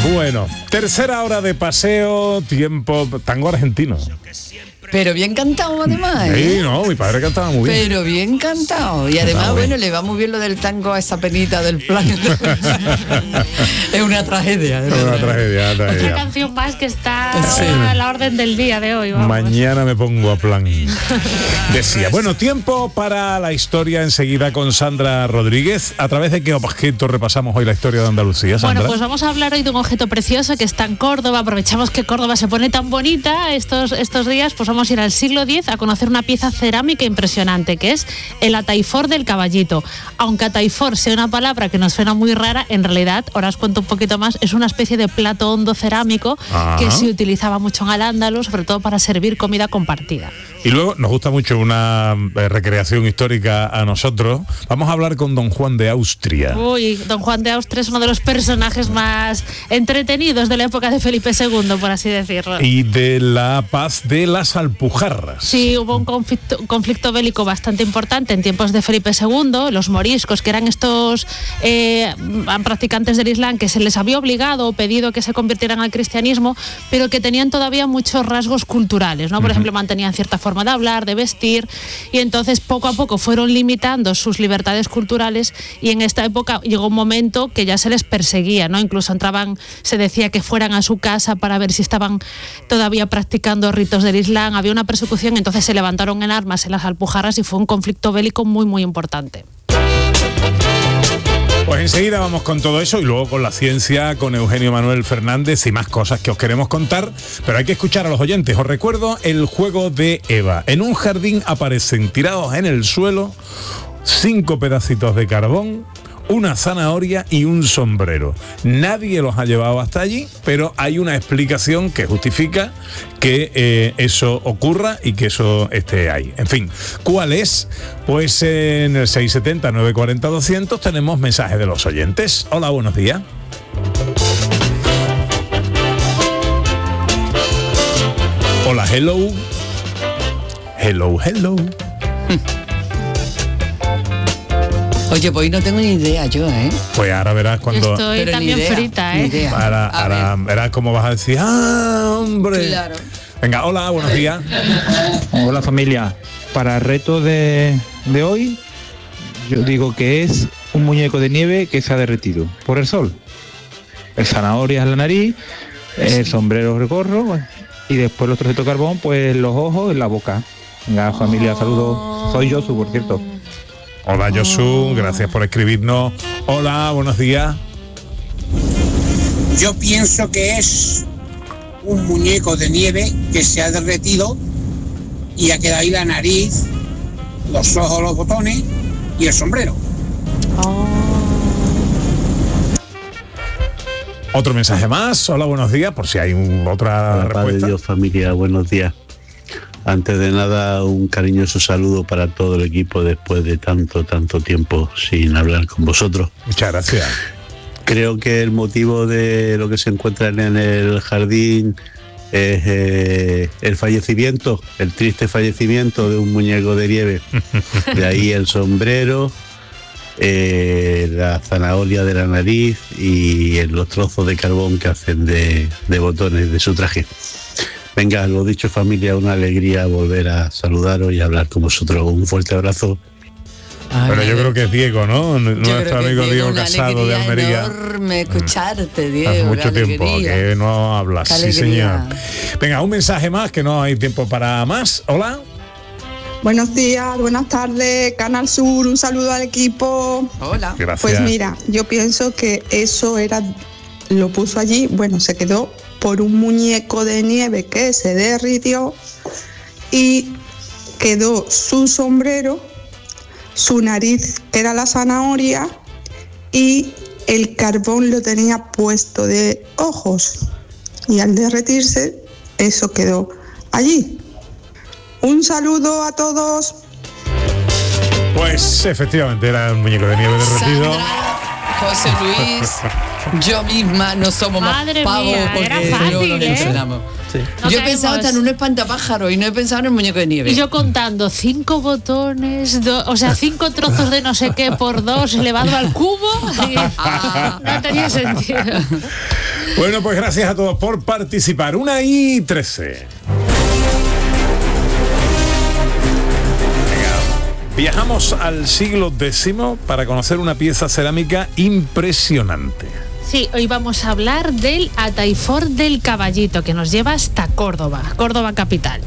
Bueno, tercera hora de paseo, tiempo, tango argentino. Pero bien cantado además, Sí, no, mi padre cantaba muy bien. Pero bien cantado. Y además, bueno, le va muy bien lo del tango a esa penita del plan. Es una tragedia. Es una tragedia. Otra canción más que está a la orden del día de hoy. Vamos. Mañana me pongo a plan. Decía, bueno, tiempo para la historia enseguida con Sandra Rodríguez. ¿A través de qué objeto repasamos hoy la historia de Andalucía, Sandra? Bueno, pues vamos a hablar hoy de un objeto precioso que está en Córdoba. Aprovechamos que Córdoba se pone tan bonita estos días, pues vamos a ir al siglo X a conocer una pieza cerámica impresionante, que es el ataifor del Caballito. Aunque ataifor sea una palabra que nos suena muy rara, en realidad, ahora os cuento un poquito más, es una especie de plato hondo cerámico que se utilizaba mucho en Al-Ándalus, sobre todo para servir comida compartida. Y luego nos gusta mucho una recreación histórica a nosotros. Vamos a hablar con don Juan de Austria. Uy, don Juan de Austria es uno de los personajes más entretenidos de la época de Felipe II, por así decirlo. Y de la paz de las Alpujarras. Sí, hubo un conflicto bélico bastante importante en tiempos de Felipe II. Los moriscos, que eran estos practicantes del Islam que se les había obligado o pedido que se convirtieran al cristianismo, pero que tenían todavía muchos rasgos culturales, ¿no? Por ejemplo, mantenían cierta forma de hablar, de vestir, y entonces poco a poco fueron limitando sus libertades culturales, y en esta época llegó un momento que ya se les perseguía, ¿no? Incluso se decía que fueran a su casa para ver si estaban todavía practicando ritos del Islam. Había una persecución, entonces se levantaron en armas en las Alpujarras y fue un conflicto bélico muy, muy importante. Pues enseguida vamos con todo eso y luego con la ciencia, con Eugenio Manuel Fernández y más cosas que os queremos contar, pero hay que escuchar a los oyentes. Os recuerdo el juego de Eva. En un jardín aparecen tirados en el suelo 5 pedacitos de carbón, una zanahoria y un sombrero. Nadie los ha llevado hasta allí, pero hay una explicación que justifica que eso ocurra y que eso esté ahí. En fin, ¿cuál es? Pues en el 670-940-200 tenemos mensajes de los oyentes. Hola, buenos días. Hola, hello. Hello, hello. Oye, pues hoy no tengo ni idea yo, ¿eh? Pues ahora verás cuando... Estoy pero también frita, ¿eh? Ahora verás cómo vas a decir, ¡ah, hombre! Claro. Venga, hola, buenos días. Hola, familia. Para el reto de hoy, yo digo que es un muñeco de nieve que se ha derretido por el sol. El zanahoria en la nariz, el sombrero el gorro y después los trocitos de carbón, pues los ojos en la boca. Venga, familia, saludos. Soy Josu, por cierto. Hola, Josu, gracias por escribirnos. Hola, buenos días. Yo pienso que es un muñeco de nieve que se ha derretido y ha quedado ahí la nariz, los ojos, los botones y el sombrero. Otro mensaje más. Hola, buenos días, por si hay otra Hola, respuesta. Padre Dios, familia, buenos días. Antes de nada, un cariñoso saludo para todo el equipo después de tanto tiempo sin hablar con vosotros. Muchas gracias. Creo que el motivo de lo que se encuentra en el jardín es el fallecimiento, el triste fallecimiento de un muñeco de nieve. De ahí el sombrero, la zanahoria de la nariz y los trozos de carbón que hacen de botones de su traje. Venga, lo dicho, familia, una alegría volver a saludaros y hablar con vosotros. Un fuerte abrazo. Pero yo creo que es Diego, ¿no? Nuestro amigo Diego Casado de Almería. Enorme escucharte, Diego. Hace mucho tiempo alegría. que no hablas, Qué sí alegría. señor. Venga, un mensaje más, que no hay tiempo para más. Hola. Buenos días, buenas tardes, Canal Sur, un saludo al equipo. Hola. Gracias. Pues mira, yo pienso que eso lo puso allí, bueno, se quedó por un muñeco de nieve que se derritió y quedó su sombrero, su nariz que era la zanahoria y el carbón lo tenía puesto de ojos y al derretirse eso quedó allí. Un saludo a todos. Pues efectivamente era un muñeco de nieve derretido. Sandra, José Luis, yo misma no somos Madre más pavos mía, porque era fácil, no nos ¿eh? enteramos. Sí. No Yo he pensado caemos. hasta en un espantapájaro y no he pensado en el muñeco de nieve. Y yo contando 5 botones, 5 trozos de no sé qué por 2 elevado al cubo. Y no tenía sentido. Bueno, pues gracias a todos por participar. 1:13. Viajamos al siglo X para conocer una pieza cerámica impresionante. Sí, hoy vamos a hablar del Ataifor del Caballito, que nos lleva hasta Córdoba capital.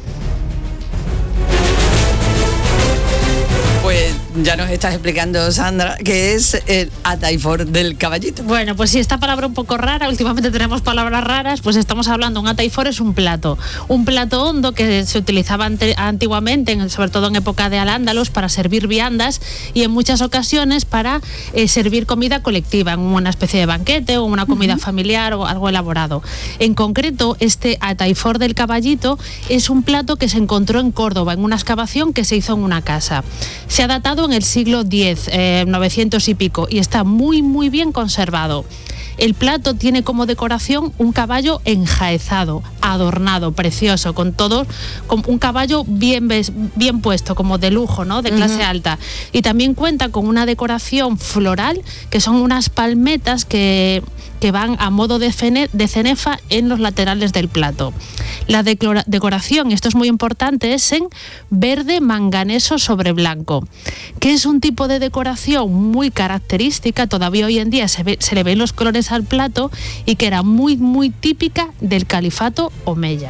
Pues ya nos estás explicando, Sandra, qué es el Ataifor del Caballito. Bueno, pues si esta palabra un poco rara, últimamente tenemos palabras raras, pues estamos hablando, un Ataifor es un plato hondo que se utilizaba antiguamente, sobre todo en época de Al-Ándalus, para servir viandas y en muchas ocasiones para servir comida colectiva, en una especie de banquete o una comida familiar o algo elaborado. En concreto, este Ataifor del Caballito es un plato que se encontró en Córdoba, en una excavación que se hizo en una casa. Se ha datado en el siglo X, 900 y pico, y está muy muy bien conservado. El plato tiene como decoración un caballo enjaezado, adornado, precioso, con un caballo bien puesto, como de lujo, ¿no? De clase alta. Y también cuenta con una decoración floral, que son unas palmetas que van a modo de cenefa en los laterales del plato. La decoración, esto es muy importante, es en verde manganeso sobre blanco, que es un tipo de decoración muy característica, todavía hoy en día se le ven los colores al plato, y que era muy muy típica del califato omeya.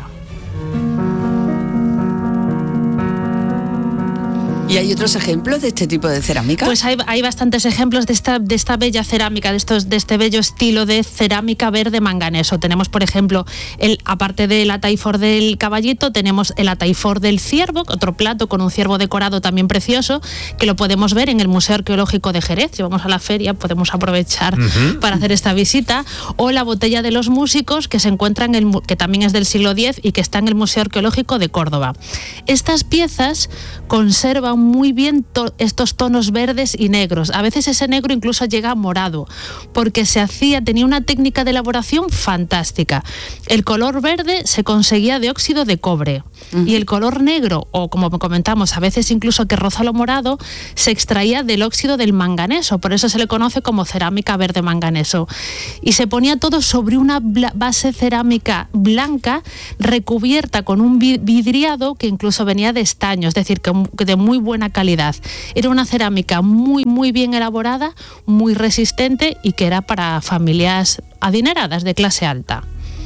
¿Y hay otros ejemplos de este tipo de cerámica? Pues hay bastantes ejemplos de esta bella cerámica, de este bello estilo de cerámica verde manganeso. Tenemos, por ejemplo, aparte del Ataifor del Caballito, tenemos el Ataifor del Ciervo, otro plato con un ciervo decorado también precioso, que lo podemos ver en el Museo Arqueológico de Jerez. Si vamos a la feria, podemos aprovechar para hacer esta visita. O la Botella de los Músicos, que se encuentra que también es del siglo X y que está en el Museo Arqueológico de Córdoba. Estas piezas conservan muy bien estos tonos verdes y negros. A veces ese negro incluso llega a morado, porque tenía una técnica de elaboración fantástica. El color verde se conseguía de óxido de cobre, y el color negro, o como comentamos, a veces incluso que roza lo morado, se extraía del óxido del manganeso, por eso se le conoce como cerámica verde manganeso. Y se ponía todo sobre una base cerámica blanca recubierta con un vidriado que incluso venía de estaño, es decir, que de muy buena calidad. Era una cerámica muy muy bien elaborada, muy resistente, y que era para familias adineradas de clase alta.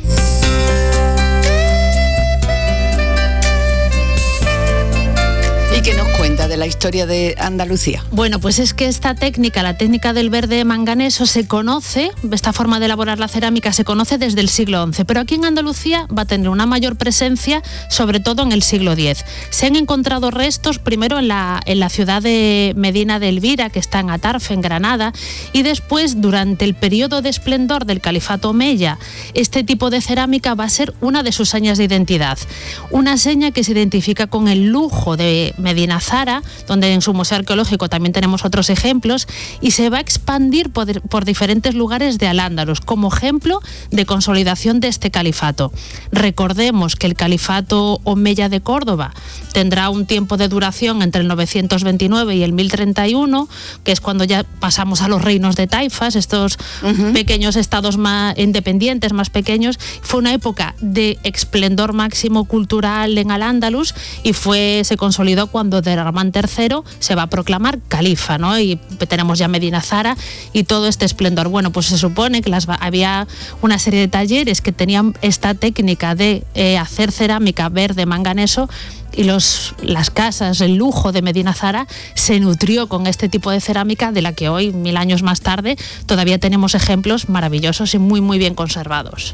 ¿Y qué nos cuenta de la historia de Andalucía? Bueno, pues es que esta técnica, la técnica del verde manganeso, esta forma de elaborar la cerámica se conoce desde el siglo XI, pero aquí en Andalucía va a tener una mayor presencia, sobre todo en el siglo X. Se han encontrado restos primero en la ciudad de Medina de Elvira, que está en Atarfe, en Granada, y después, durante el periodo de esplendor del califato omeya, este tipo de cerámica va a ser una de sus señas de identidad. Una seña que se identifica con el lujo de Medina Zara, donde en su museo arqueológico también tenemos otros ejemplos, y se va a expandir por diferentes lugares de Al-Ándalus como ejemplo de consolidación de este califato. Recordemos que el califato omeya de Córdoba tendrá un tiempo de duración entre el 929 y el 1031, que es cuando ya pasamos a los reinos de taifas, estos pequeños estados más independientes, más pequeños. Fue una época de esplendor máximo cultural en Al-Ándalus, y se consolidó cuando Derramán III se va a proclamar califa, ¿no? Y tenemos ya Medina Zara y todo este esplendor. Bueno, pues se supone que había una serie de talleres que tenían esta técnica de hacer cerámica verde manganeso, y las casas, el lujo de Medina Zara se nutrió con este tipo de cerámica, de la que hoy, 1000 años más tarde, todavía tenemos ejemplos maravillosos y muy muy bien conservados.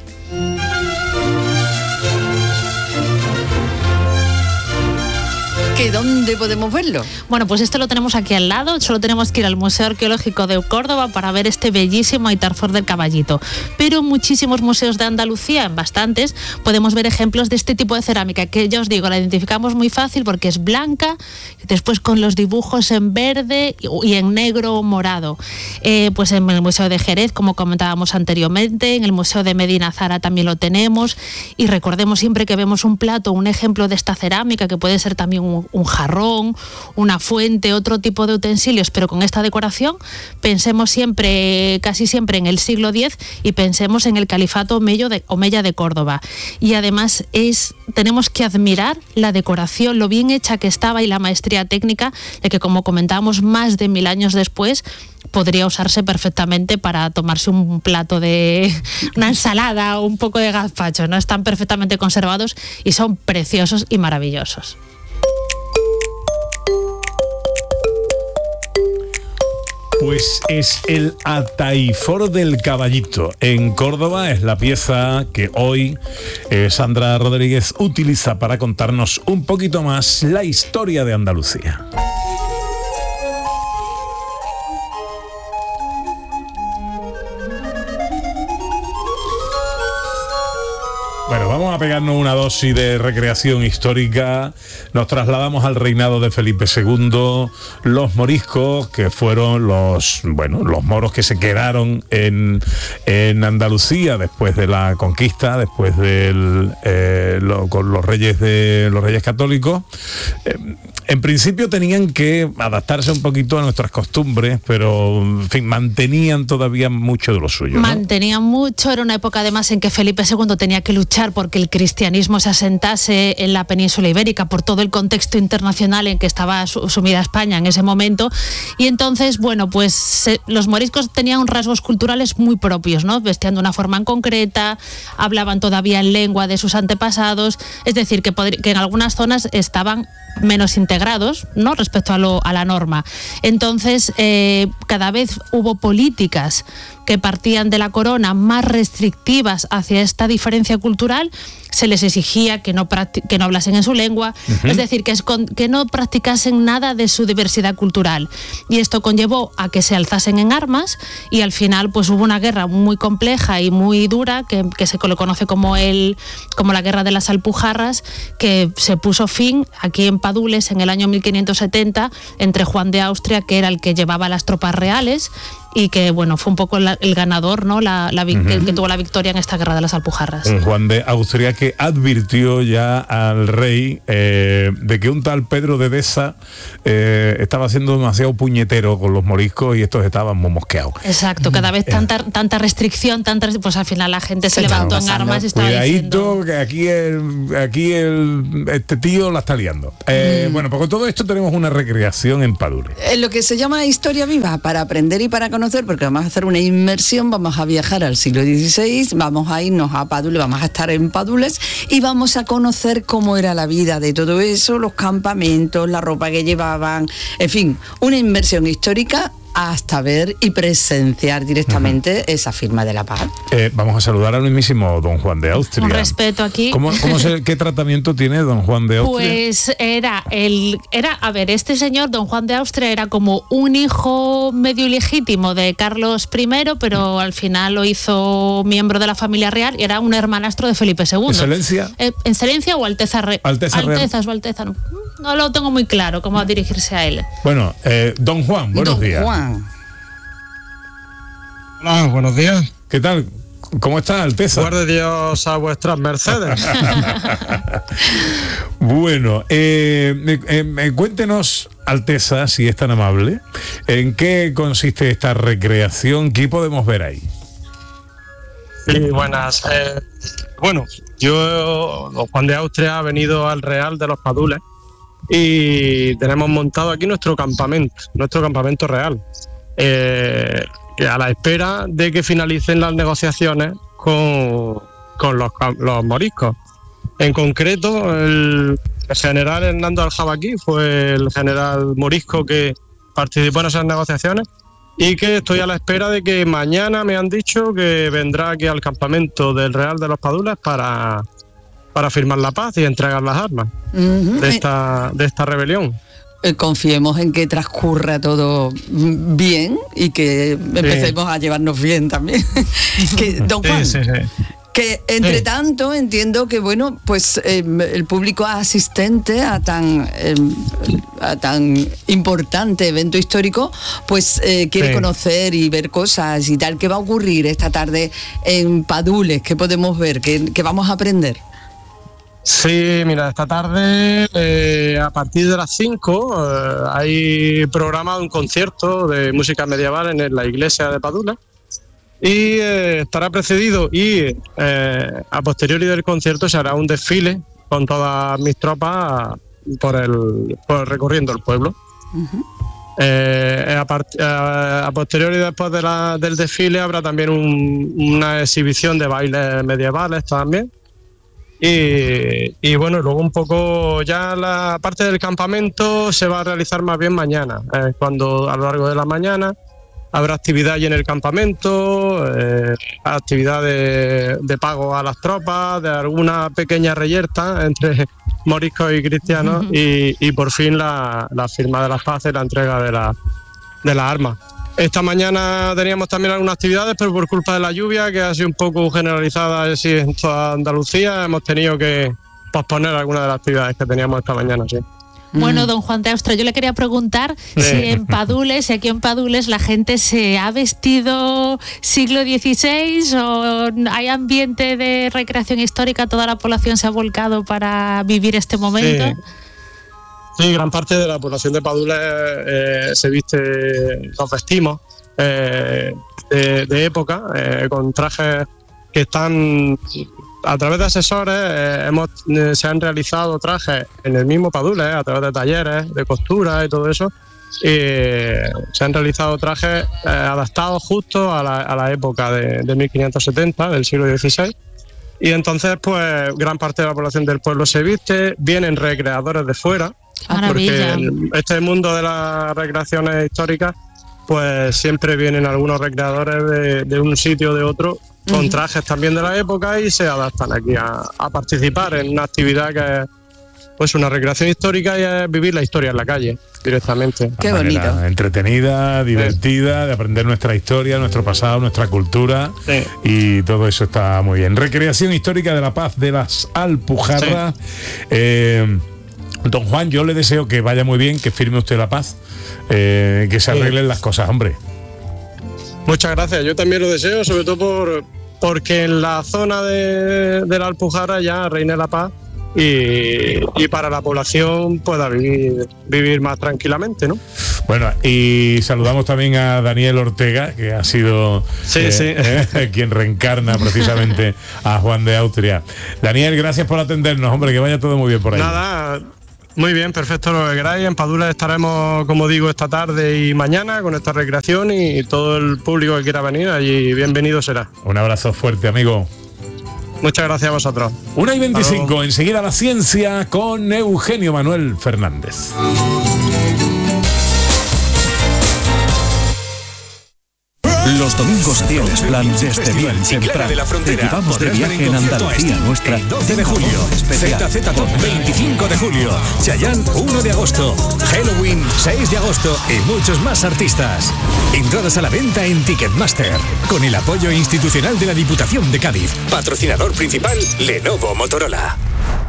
¿Que dónde podemos verlo? Bueno, pues esto lo tenemos aquí al lado, solo tenemos que ir al Museo Arqueológico de Córdoba para ver este bellísimo Ataifor del Caballito. Pero en muchísimos museos de Andalucía, en bastantes, podemos ver ejemplos de este tipo de cerámica, que ya os digo, la identificamos muy fácil porque es blanca, después con los dibujos en verde y en negro o morado. Pues en el Museo de Jerez, como comentábamos anteriormente, en el Museo de Medina Zara también lo tenemos, y recordemos siempre que vemos un plato, un ejemplo de esta cerámica, que puede ser también un jarrón, una fuente, otro tipo de utensilios, pero con esta decoración, pensemos siempre, casi siempre en el siglo X y pensemos en el califato omeya de Córdoba. Y además tenemos que admirar la decoración, lo bien hecha que estaba y la maestría técnica, de que, como comentábamos, más de 1000 años después podría usarse perfectamente para tomarse un plato de una ensalada o un poco de gazpacho, ¿no? Están perfectamente conservados y son preciosos y maravillosos. Pues es el Ataifor del Caballito. En Córdoba es la pieza que hoy Sandra Rodríguez utiliza para contarnos un poquito más la historia de Andalucía. Bueno, vamos a pegarnos una dosis de recreación histórica. Nos trasladamos al reinado de Felipe II, los moriscos, que fueron los moros que se quedaron en Andalucía después de la conquista, después con los reyes católicos. En principio tenían que adaptarse un poquito a nuestras costumbres, pero en fin, mantenían todavía mucho de lo suyo, ¿no? Mantenían mucho, era una época además en que Felipe II tenía que luchar porque el cristianismo se asentase en la península ibérica por todo el contexto internacional en que estaba sumida España en ese momento, y entonces, los moriscos tenían rasgos culturales muy propios, ¿no? Vestían de una forma en concreta, hablaban todavía en lengua de sus antepasados, es decir, que en algunas zonas estaban menos integrados, ¿no?, respecto a la norma. Entonces, cada vez hubo políticas que partían de la corona más restrictivas hacia esta diferencia cultural. Se les exigía que no hablasen en su lengua, es decir, que no practicasen nada de su diversidad cultural. Y esto conllevó a que se alzasen en armas, y al final pues hubo una guerra muy compleja y muy dura que se lo conoce como la Guerra de las Alpujarras, que se puso fin aquí en Padules en el año 1570 entre Juan de Austria, que era el que llevaba las tropas reales, y que fue un poco el ganador, ¿no? El que tuvo la victoria en esta Guerra de las Alpujarras. Juan de Austria, que advirtió ya al rey de que un tal Pedro de Deza estaba siendo demasiado puñetero con los moriscos y estos estaban muy mosqueados. Exacto, cada vez tanta restricción, pues al final la gente se levantó en armas y estaba diciendo... que aquí este tío la está liando. Bueno, pues con todo esto tenemos una recreación en Padules. Lo que se llama historia viva, para aprender y para conocer, porque vamos a hacer una inmersión, vamos a viajar al siglo XVI, vamos a irnos a Padules, vamos a estar en Padules y vamos a conocer cómo era la vida de todo eso, los campamentos, la ropa que llevaban, en fin, una inmersión histórica hasta ver y presenciar directamente esa firma de la paz. Vamos a saludar al mismísimo don Juan de Austria. Un respeto aquí. ¿Qué tratamiento tiene don Juan de Austria? Pues este señor, don Juan de Austria, era como un hijo medio ilegítimo de Carlos I, pero al final lo hizo miembro de la familia real y era un hermanastro de Felipe II. ¿Excelencia? ¿Excelencia o Alteza Real? Alteza Alteza, no lo tengo muy claro cómo dirigirse a él. Bueno, don Juan, buenos días. Juan. Hola, buenos días. ¿Qué tal? ¿Cómo está, Alteza? Guarde Dios a vuestras mercedes. Bueno, cuéntenos, Alteza, si es tan amable, ¿en qué consiste esta recreación? ¿Qué podemos ver ahí? Sí, buenas. Yo, don Juan de Austria, ha venido al Real de los Padules y tenemos montado aquí nuestro campamento real. A la espera de que finalicen las negociaciones con los moriscos. En concreto, el general Hernando Aljabaquí fue el general morisco que participó en esas negociaciones y que estoy a la espera de que mañana, me han dicho, que vendrá aquí al campamento del Real de los Padules para firmar la paz y entregar las armas de esta rebelión. Confiemos en que transcurra todo bien y que empecemos a llevarnos bien también. Don Juan, que entre tanto entiendo que el público asistente a tan importante evento histórico quiere conocer y ver cosas y tal. ¿Qué va a ocurrir esta tarde en Padules? ¿Qué podemos ver? ¿Qué vamos a aprender? Sí, mira, esta tarde a partir de las 5 hay programado un concierto de música medieval en la iglesia de Padula y estará precedido y a posteriori del concierto se hará un desfile con todas mis tropas recorriendo el pueblo. A posteriori después del desfile habrá también una exhibición de bailes medievales también. Y bueno, luego un poco ya la parte del campamento se va a realizar más bien mañana, cuando a lo largo de la mañana habrá actividad allí en el campamento, actividad de pago a las tropas, de alguna pequeña reyerta entre moriscos y cristianos y por fin la firma de las paces y la entrega de las armas. Esta mañana teníamos también algunas actividades, pero por culpa de la lluvia, que ha sido un poco generalizada así en toda Andalucía, hemos tenido que posponer algunas de las actividades que teníamos esta mañana, sí. Bueno, don Juan de Austria, yo le quería preguntar si aquí en Padules la gente se ha vestido siglo XVI o hay ambiente de recreación histórica, toda la población se ha volcado para vivir este momento. Sí, gran parte de la población de Padules se viste, nos vestimos de época, con trajes que están... A través de asesores se han realizado trajes en el mismo Padules, a través de talleres de costura y todo eso. Se han realizado trajes adaptados justo a la época de 1570, del siglo XVI. Y entonces, pues, gran parte de la población del pueblo se viste, vienen recreadores de fuera, porque este mundo de las recreaciones históricas, pues siempre vienen algunos recreadores de un sitio o de otro, con trajes también de la época y se adaptan aquí a participar en una actividad que es pues una recreación histórica y es vivir la historia en la calle directamente. Qué bonito. Entretenida, divertida, de aprender nuestra historia, nuestro pasado, nuestra cultura y todo eso está muy bien. Recreación histórica de la paz de las Alpujarras. Don Juan, yo le deseo que vaya muy bien, que firme usted la paz, que se arreglen las cosas, hombre. Muchas gracias, yo también lo deseo, sobre todo porque en la zona de la Alpujarra ya reine la paz y para la población pueda vivir más tranquilamente, ¿no? Bueno, y saludamos también a Daniel Ortega, que ha sido quien reencarna precisamente a Juan de Austria. Daniel, gracias por atendernos, hombre, que vaya todo muy bien por ahí. Nada, muy bien, perfecto, lo que queráis. En Padules estaremos, como digo, esta tarde y mañana con esta recreación y todo el público que quiera venir allí, bienvenido será. Un abrazo fuerte, amigo. Muchas gracias a vosotros. 1:25, enseguida la ciencia con Eugenio Manuel Fernández. Los domingos tienes plan desde bien temprano. Te llevamos de viaje en Andalucía nuestra. 12 de julio, ZZ Top 25 de julio, Chayanne 1 de agosto, Halloween 6 de agosto y muchos más artistas. Entradas a la venta en Ticketmaster, con el apoyo institucional de la Diputación de Cádiz. Patrocinador principal, Lenovo Motorola.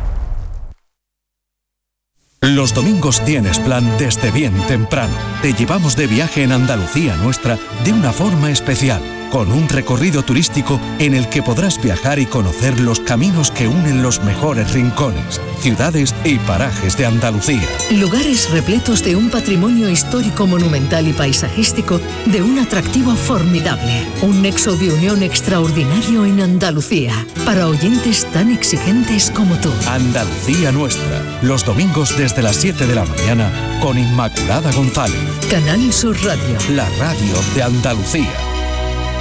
Los domingos tienes plan desde bien temprano. Te llevamos de viaje en Andalucía nuestra de una forma especial, con un recorrido turístico en el que podrás viajar y conocer los caminos que unen los mejores rincones, ciudades y parajes de Andalucía. Lugares repletos de un patrimonio histórico, monumental y paisajístico de un atractivo formidable. Un nexo de unión extraordinario en Andalucía, para oyentes tan exigentes como tú. Andalucía nuestra, los domingos desde las 7 de la mañana con Inmaculada González. Canal Sur Radio. La radio de Andalucía.